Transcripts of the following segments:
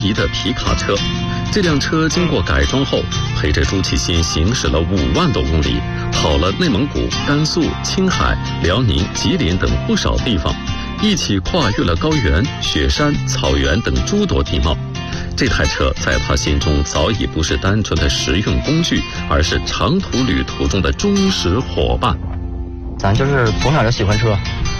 仪的皮卡车。这辆车经过改装后，陪着朱启新行驶了5万多公里，跑了内蒙古、甘肃、青海、辽宁、吉林等不少地方，一起跨越了高原、雪山、草原等诸多地貌。这台车在他心中早已不是单纯的实用工具，而是长途旅途中的忠实伙伴。 咱就是从小就喜欢车，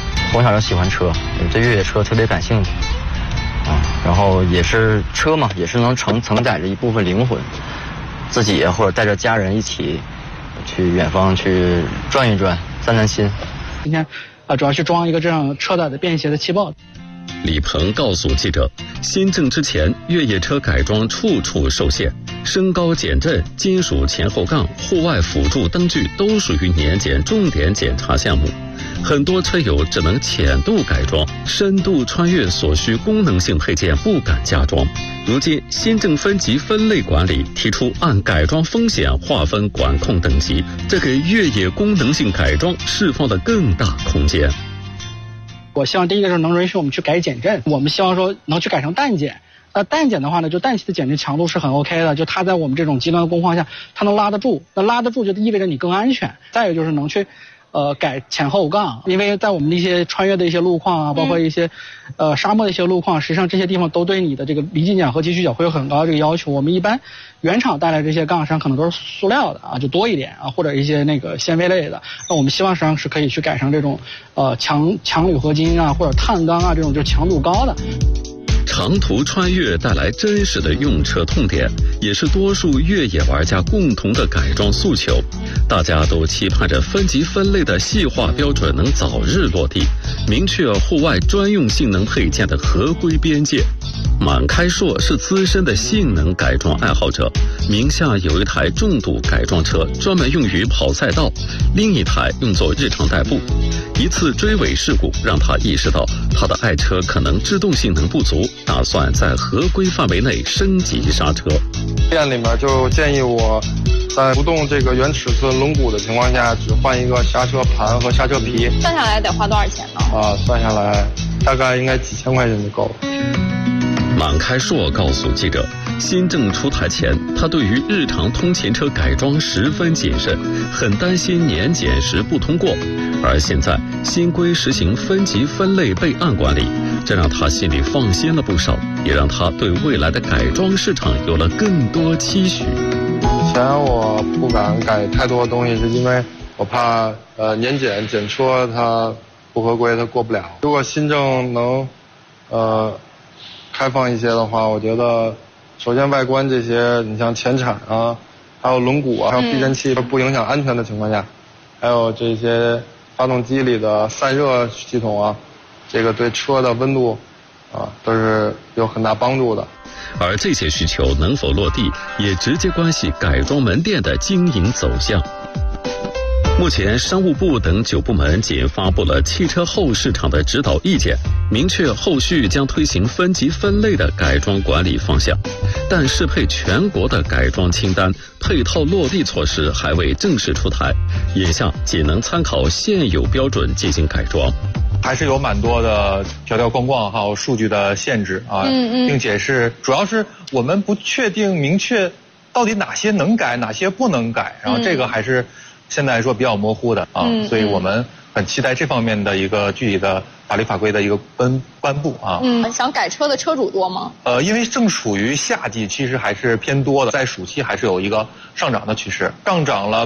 对越野车特别感兴趣。然后也是车嘛，也是能承载着一部分灵魂，自己或者带着家人一起去远方去转一转，散散心。 今天主要去装一个这样车载的便携的气泵。 李鹏告诉记者，新政之前，越野车改装处处受限，升高减震、金属前后杠、户外辅助灯具都属于年检重点检查项目。很多车友只能浅度改装，深度穿越所需功能性配件不敢加装。如今新政分级分类管理提出按改装风险划分管控等级，这给越野功能性改装释放了更大空间。 我希望第一个是能允许我们去改减震，我们希望说能去改成氮减。氮减的话呢，就氮气的减震强度是很 OK 的，就它在我们这种极端的工况下，它能拉得住。那拉得住就意味着你更安全。再有就是能去改前后杠，因为在我们的一些穿越的一些路况啊，包括一些沙漠的一些路况，实际上这些地方都对你的这个离进角和急曲角会有很高的这个要求。我们一般原厂带来这些杠上可能都是塑料的啊，就多一点啊，或者一些那个纤维类的。那我们希望实际上是可以去改成这种强铝合金啊，或者碳钢啊这种就强度高的。 长途穿越带来真实的用车痛点，也是多数越野玩家共同的改装诉求。大家都期盼着分级分类的细化标准能早日落地，明确户外专用性能配件的合规边界。满开硕是资深的性能改装爱好者，名下有一台重度改装车，专门用于跑赛道，另一台用作日常代步。一次追尾事故让他意识到他的爱车可能制动性能不足，打算在合规范围内升级刹车。 店里面就建议我在不动这个原尺寸轮毂的情况下，只换一个刹车盘和刹车皮。 算下来得花多少钱呢？ 算下来大概应该几千块钱就够了。 满开硕告诉记者，新政出台前，他对于日常通勤车改装十分谨慎，很担心年检时不通过。而现在新规实行分级分类备案管理，这让他心里放心了不少，也让他对未来的改装市场有了更多期许。 以前我不敢改太多东西，是因为我怕年检检车它不合规，它过不了。如果新政能开放一些的话，我觉得首先外观这些，你像前铲啊，还有轮毂啊，还有避震器不影响安全的情况下，还有这些发动机里的散热系统啊，这个对车的温度啊都是有很大帮助的。 而这些需求能否落地，也直接关系改装门店的经营走向。目前商务部等9部门仅发布了汽车后市场的指导意见，明确后续将推行分级分类的改装管理方向，但适配全国的改装清单、配套落地措施还未正式出台，眼下仅能参考现有标准进行改装。 还是有蛮多的条条框框还有数据的限制啊，并且是主要是我们不确定明确到底哪些能改，哪些不能改，然后这个还是现在来说比较模糊的啊，所以我们很期待这方面的一个具体的法律法规的一个颁布啊。 想改车的车主多吗？ 因为正处于夏季，其实还是偏多的，在暑期还是有一个上涨的趋势，上涨了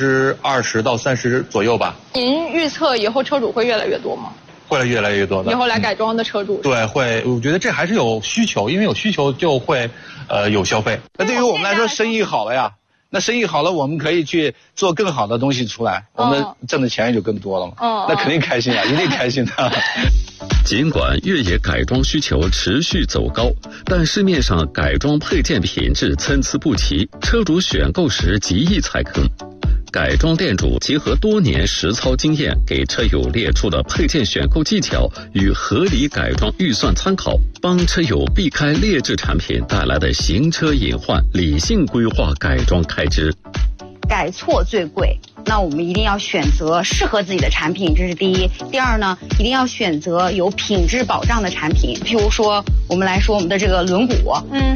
20%到30%左右吧。 您预测以后车主会越来越多吗？ 会越来越多的。 以后来改装的车主。 对，会，我觉得这还是有需求，因为有需求就会有消费。 那对于我们来说，生意好了呀。那生意好了，我们可以去做更好的东西出来，我们挣的钱也就更多了嘛。那肯定开心啊，一定开心的。 尽管越野改装需求持续走高，但市面上改装配件品质参差不齐，车主选购时极易踩坑。改装店主结合多年实操经验，给车友列出了配件选购技巧与合理改装预算参考，帮车友避开劣质产品带来的行车隐患，理性规划改装开支。 改改错最贵。那我们一定要选择适合自己的产品，这是第一。第二呢，一定要选择有品质保障的产品。譬如说，我们来说我们的这个轮毂，